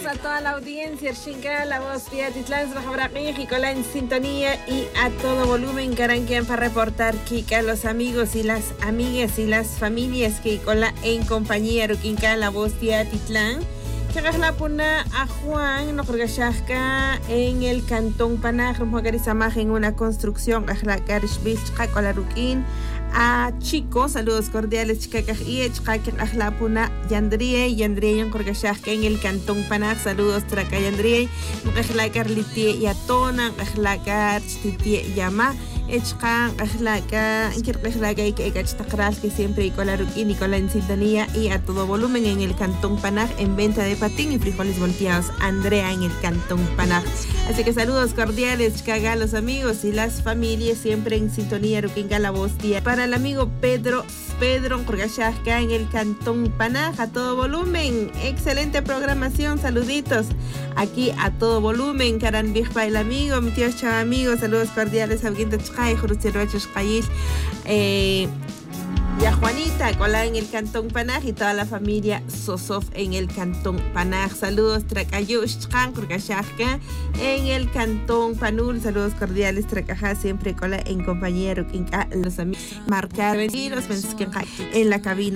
a toda la audiencia, Shinka, la voz de Atitlán, Rajabraquíjicola en sintonía y a todo volumen, Caranquian para reportar Kika, los amigos y las amigas y las familias que cola en compañía, Ruquinca, la voz de Atitlán. La puna a Juan, no creo en el cantón Panaj, en una construcción, la Karishbich, con la Ruquín. A chicos, saludos cordiales, chicacaj y chicacaj la puna Yandrie, yon corgashaj en el cantón Panaj, saludos traca Yandrie, la Carlitie y Atona, la Carlitie Yama. Echkan, Ahlaka, Kirklaka y Kachtakral, que siempre y con la Ruquín y con la en sintonía y a todo volumen en el cantón Panaj en venta de patín y frijoles volteados. Andrea en el cantón Panaj. Así que saludos cordiales, Chicaga, los amigos y las familias siempre en sintonía. Ruquín la voz día. Para el amigo Pedro Corgashaka en el cantón Panaj a todo volumen. Excelente programación, saluditos. Aquí a todo volumen, Karan Bijpa el amigo, mi tío Chava amigo, saludos cordiales a Guinta Chkai, Jurucherocho Chkayil, y a Juanita, Cola en el cantón Panaj y toda la familia Sosof en el cantón Panaj. Saludos Tracayush Chkan, Kurkashaka en el cantón Panul, saludos cordiales Tracaja, siempre Cola en compañía Ruquinca, los amigos marcar venidos en la cabina.